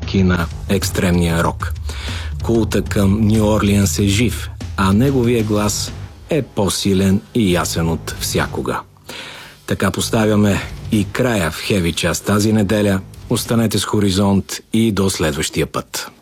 предки на екстремния рок. Култа към Ню Орлианс е жив, а неговия глас е по-силен и ясен от всякога. Така поставяме и края в Хеви час тази неделя. Останете с Хоризонт и до следващия път.